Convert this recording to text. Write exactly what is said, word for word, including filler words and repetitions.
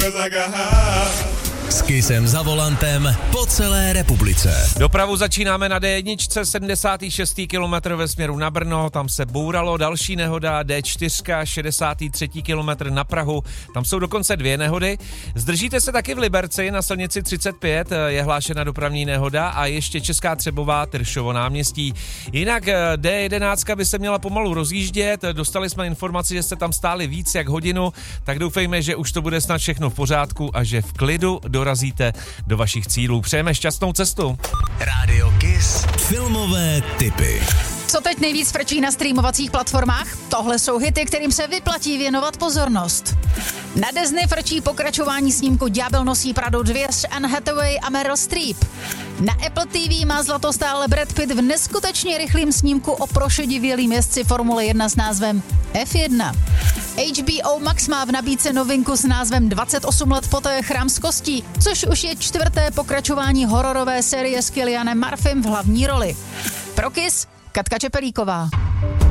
S Kissem za volantem po celé republice. Dopravu začínáme na dé jedna, sedmdesátý šestý kilometr ve směru na Brno, tam se bouralo, další nehoda, dé čtyři, šedesátý třetí kilometr na Prahu, tam jsou dokonce dvě nehody. Zdržíte se taky v Liberci, na silnici třicet pět je hlášena dopravní nehoda a ještě Česká Třebová, Tyršovo náměstí. Jinak dé jedenáct by se měla pomalu rozjíždět, dostali jsme informaci, že jste tam stáli víc jak hodinu, tak doufejme, že už to bude snad všechno v pořádku a že v klidu dorazíte do vašich cílů. Přejeme šťastnou cestu. Rádio Kiss. Filmové tipy. Co teď nejvíc frčí na streamovacích platformách? Tohle jsou hity, kterým se vyplatí věnovat pozornost. Na Disney frčí pokračování snímku Ďábel nosí Pradu dva s Anne Hathaway a Meryl Streep. Na Apple T V má zlatostál Brad Pitt v neskutečně rychlým snímku o prošedivělým jezdci Formule jedna s názvem F jedna. H B O Max má v nabídce novinku s názvem dvacet osm let poté Chrám z kostí, což už je čtvrté pokračování hororové série s Cillianem Murphym v hlavní roli. Pro Kiss Katka Čepelíková.